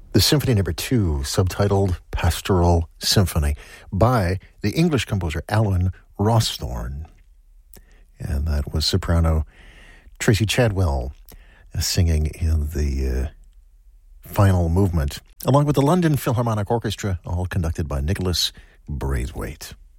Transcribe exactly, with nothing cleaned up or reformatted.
The Symphony Number Two, subtitled Pastoral Symphony, by the English composer Alan Rawsthorne. And that was soprano Tracy Chadwell uh, singing in the uh, final movement, along with the London Philharmonic Orchestra, all conducted by Nicholas Braithwaite.